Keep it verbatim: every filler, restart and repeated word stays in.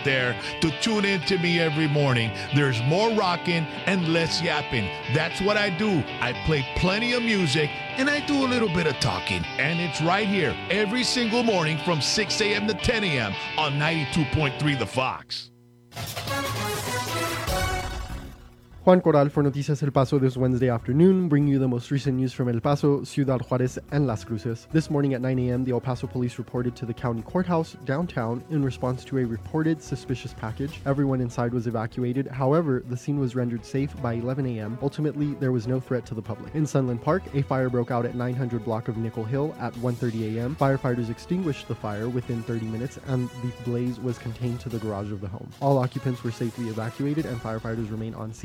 there to tune in to me every morning. There's more rocking and less yapping. That's what I do. I play plenty of music and I do a little bit of talking. And it's right here every single morning from six a.m. to ten a.m. on ninety-two point three The Fox. Juan Corral for Noticias El Paso this Wednesday afternoon, bringing you the most recent news from El Paso, Ciudad Juarez, and Las Cruces. This morning at nine a.m., the El Paso police reported to the county courthouse downtown in response to a reported suspicious package. Everyone inside was evacuated. However, the scene was rendered safe by eleven a.m. Ultimately, there was no threat to the public. In Sunland Park, a fire broke out at nine hundred block of Nickel Hill at one thirty a.m. Firefighters extinguished the fire within thirty minutes, and the blaze was contained to the garage of the home. All occupants were safely evacuated, and firefighters remain on scene.